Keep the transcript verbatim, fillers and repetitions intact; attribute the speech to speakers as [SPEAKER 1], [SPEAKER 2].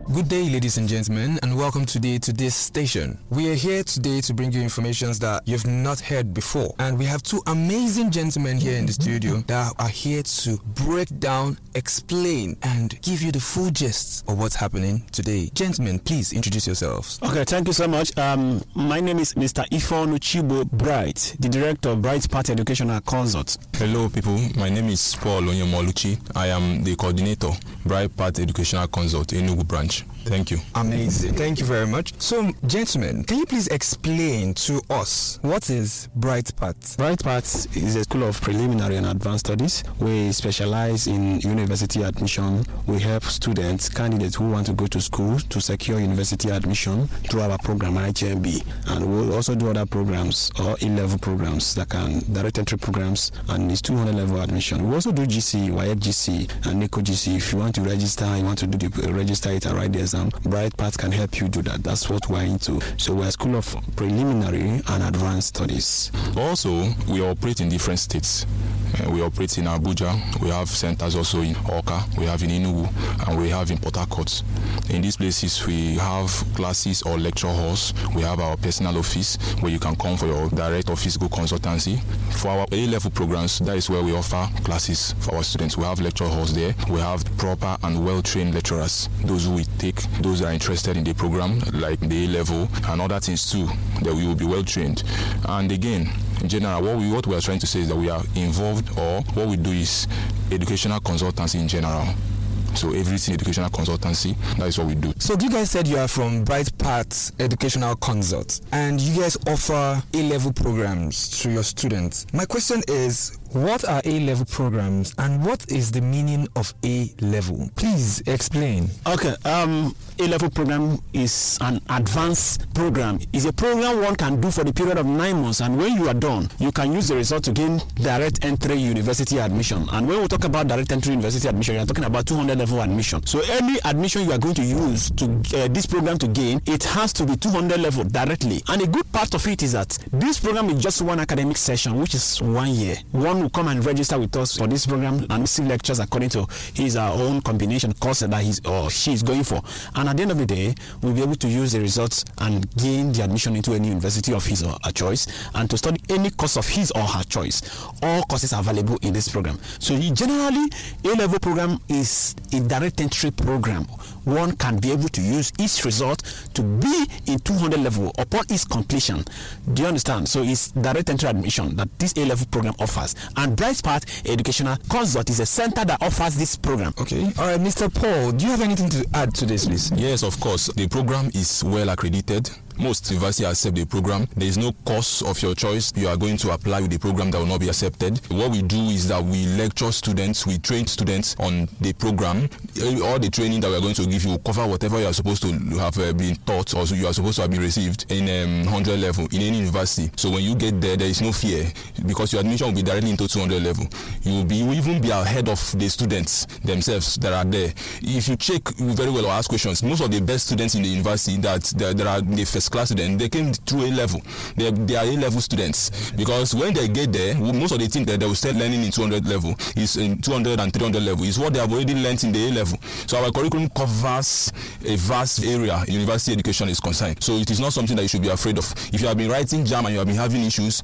[SPEAKER 1] Good day, ladies and gentlemen, and welcome today to this station. We are here today to bring you information that you've not heard before, and we have two amazing gentlemen here in the studio that are here to break down, explain, and give you the full gist of what's happening today. Gentlemen, please introduce yourselves.
[SPEAKER 2] Okay, thank you so much. Um, my name is Mister Ifon Uchibo Bright, the director of Bright Path Educational Consult.
[SPEAKER 3] Hello, people. My name is Paul Onyemoluchi. I am the coordinator, Bright Path Educational Consult, Enugu branch. Thank you.
[SPEAKER 1] Amazing. Thank you very much. So, gentlemen, can you please explain to us what is Bright Path?
[SPEAKER 2] Bright Path is a school of preliminary and advanced studies. We specialize in university admission. We help students, candidates who want to go to school to secure university admission through our program I H M B. And we'll also do other programs or A-level programs that can direct entry programs, and it's two hundred level admission. We also do G C, W A E C G C, and NECO G C. If you want to register, you want to do the register it and write the exam, Bright Path can help you do that. That's what we're into. So we're a school of preliminary and advanced studies.
[SPEAKER 3] Also, we operate in different states. Uh, we operate in Abuja. We have centers also in Oka. We have in Enugu, and we have in Port Harcourt. In these places, we have classes or lecture halls. We have our personal office where you can come for your direct or physical consultancy. For our A-level programs, that is where we offer classes for our students. We have lecture halls there. We have proper and well-trained lecturers. Those who we take, those that are interested in the program, like the A-level and other things too, that we will be well-trained. And again, in general, what we what we are trying to say is that we are involved, or what we do is educational consultancy in general. So everything educational consultancy, that is what we do.
[SPEAKER 1] So you guys said you are from Bright Path Educational Consult, and you guys offer A-level programs to your students. My question is, what are A-level programs, and what is the meaning of A-level? Please explain.
[SPEAKER 2] Okay, um, A-level program is an advanced program. It's a program one can do for the period of nine months, and when you are done, you can use the result to gain direct entry university admission. And when we talk about direct entry university admission, we are talking about two hundred level admission. So any admission you are going to use to uh, this program to gain, it has to be two hundred level directly. And a good part of it is that this program is just one academic session, which is one year. One will come and register with us for this program and receive lectures according to his uh, own combination course that he's or she is going for. And at the end of the day, we'll be able to use the results and gain the admission into any university of his or her choice, and to study any course of his or her choice. All courses are available in this program. So generally, A-level program is a direct entry program. One can be able to use its result to be in two hundred level upon its completion. Do you understand? So it's direct entry admission that this A-level program offers. And Bright Path Educational Consult is a center that offers this program.
[SPEAKER 1] Okay. All right, Mister Paul, do you have anything to add to this, please?
[SPEAKER 3] Yes, of course. The program is well accredited. Most universities accept the program. There is no course of your choice. You are going to apply with the program that will not be accepted. What we do is that we lecture students, we train students on the program. All the training that we are going to give you will cover whatever you are supposed to have uh, been taught, or you are supposed to have been received in um, one hundred level in any university. So when you get there, there is no fear, because your admission will be directly into two hundred level. You will be you will even be ahead of the students themselves that are there. If you check very well or ask questions, most of the best students in the university that that, that are the first class students, they came through A-level. They, they are A-level students, because when they get there, most of the things that they will start learning in two hundred level is in two hundred and three hundred level is what they have already learned in the A-level. So our curriculum covers a vast area. University education is concerned. So it is not something that you should be afraid of. If you have been writing JAM and you have been having issues,